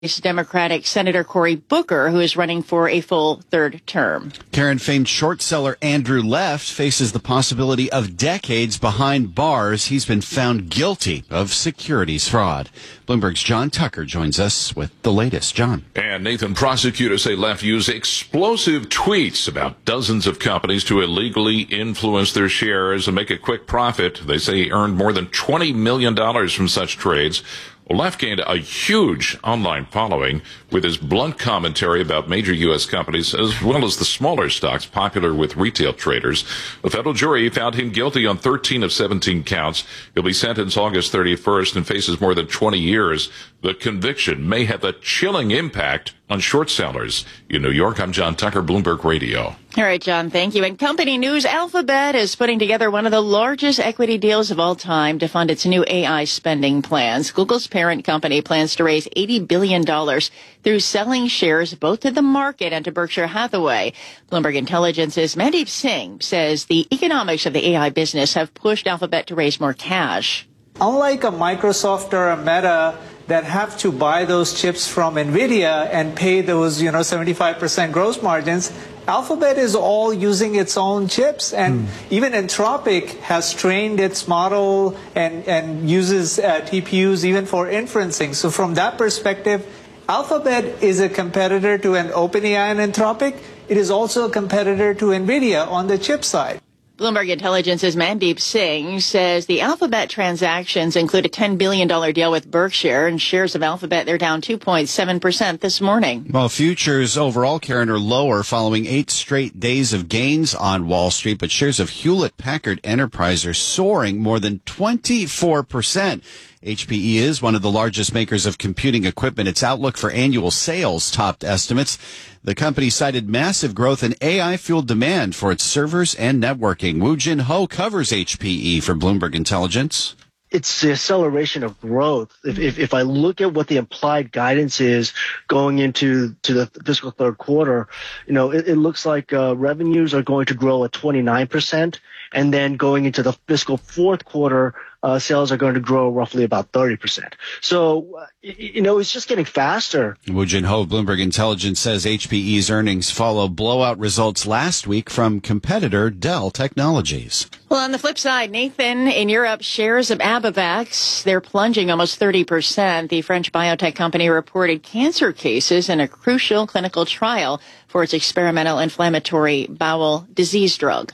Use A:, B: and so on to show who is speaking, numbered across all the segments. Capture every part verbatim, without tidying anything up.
A: Democratic Senator Cory Booker, who is running for a full third term.
B: Karen, famed short seller Andrew Left faces the possibility of decades behind bars. He's been found guilty of securities fraud. Bloomberg's John Tucker joins us with the latest. John.
C: And Nathan, prosecutors say Left used explosive tweets about dozens of companies to illegally influence their shares and make a quick profit. They say he earned more than twenty million dollars from such trades. Left gained a huge online following with his blunt commentary about major U S companies as well as the smaller stocks popular with retail traders. A federal jury found him guilty on thirteen of seventeen counts. He'll be sentenced August thirty-first and faces more than twenty years. The conviction may have a chilling impact on short sellers. In New York, I'm John Tucker, Bloomberg Radio.
A: All right, John, thank you. And company news, Alphabet is putting together one of the largest equity deals of all time to fund its new A I spending plans. Google's parent company plans to raise eighty billion dollars through selling shares both to the market and to Berkshire Hathaway. Bloomberg Intelligence's Mandeep Singh says the economics of the A I business have pushed Alphabet to raise more cash.
D: Unlike a Microsoft or a Meta that have to buy those chips from NVIDIA and pay those, you know, seventy-five percent gross margins, Alphabet is all using its own chips. And mm. even Anthropic has trained its model and, and uses uh, T P Us even for inferencing. So from that perspective, Alphabet is a competitor to an OpenAI and Anthropic. It is also a competitor to NVIDIA on the chip side.
A: Bloomberg Intelligence's Mandeep Singh says the Alphabet transactions include a ten billion dollars deal with Berkshire, and shares of Alphabet, they're down two point seven percent this morning.
B: Well, futures overall, Karen, are lower following eight straight days of gains on Wall Street, but shares of Hewlett-Packard Enterprise are soaring more than twenty-four percent. H P E is one of the largest makers of computing equipment. Its outlook for annual sales topped estimates. The company cited massive growth in A I-fueled demand for its servers and networking. Woo Jin Ho covers H P E for Bloomberg Intelligence.
E: It's the acceleration of growth. If, if if I look at what the implied guidance is going into to the fiscal third quarter, you know, it, it looks like uh, revenues are going to grow at twenty-nine percent, and then going into the fiscal fourth quarter, uh, sales are going to grow roughly about thirty percent. So, uh, you know, it's just getting faster.
B: Woo Jin Ho, Bloomberg Intelligence, says H P E's earnings follow blowout results last week from competitor Dell Technologies.
A: Well, on the flip side, Nathan, in Europe, shares of Abivax, they're plunging almost thirty percent. The French biotech company reported cancer cases in a crucial clinical trial for its experimental inflammatory bowel disease drug.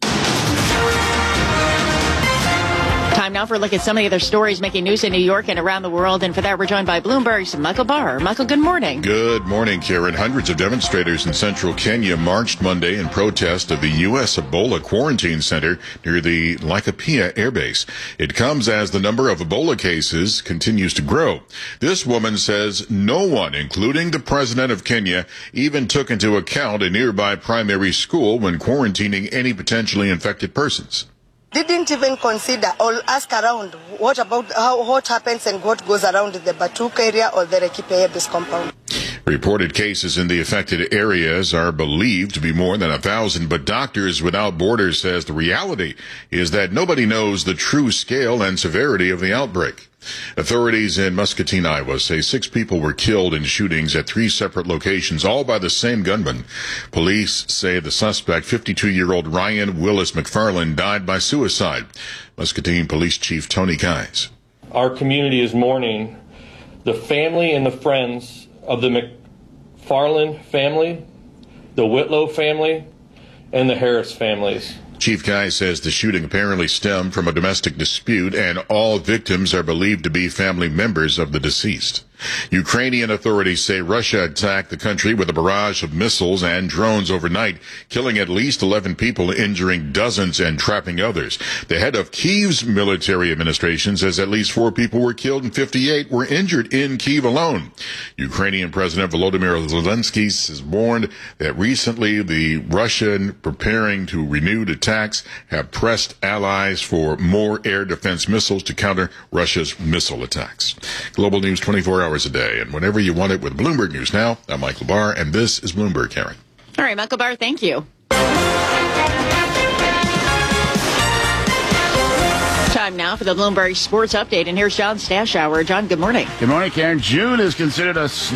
A: Time now for a look at some of the other stories making news in New York and around the world. And for that, we're joined by Bloomberg's Michael Barr. Michael, good morning.
C: Good morning, Karen. Hundreds of demonstrators in central Kenya marched Monday in protest of the U S Ebola quarantine center near the Laikipia Air Base. It comes as the number of Ebola cases continues to grow. This woman says no one, including the president of Kenya, even took into account a nearby primary school when quarantining any potentially infected persons.
F: Didn't even consider or ask around what about how what happens and what goes around the Batuk area or the Laikipia Base compound.
C: Reported cases in the affected areas are believed to be more than a thousand, but Doctors Without Borders says the reality is that nobody knows the true scale and severity of the outbreak. Authorities in Muscatine, Iowa say six people were killed in shootings at three separate locations, all by the same gunman. Police say the suspect, fifty-two-year-old Ryan Willis McFarland, died by suicide. Muscatine Police Chief Tony Keyes.
G: Our community is mourning the family and the friends of the McFarland family, the Whitlow family, and the Harris families.
C: Chief Guy says the shooting apparently stemmed from a domestic dispute, and all victims are believed to be family members of the deceased. Ukrainian authorities say Russia attacked the country with a barrage of missiles and drones overnight, killing at least eleven people, injuring dozens and trapping others. The head of Kyiv's military administration says at least four people were killed and fifty-eight were injured in Kyiv alone. Ukrainian President Volodymyr Zelensky has warned that recently the Russian preparing to renewed attacks have pressed allies for more air defense missiles to counter Russia's missile attacks. Global News twenty-four hours a day, and whenever you want it with Bloomberg News Now. I'm Michael Barr, and this is Bloomberg, Karen.
A: All right, Michael Barr, thank you. Time time now for the Bloomberg Sports Update. And here's John Stashower. John, good morning.
H: Good morning, Karen. June is considered a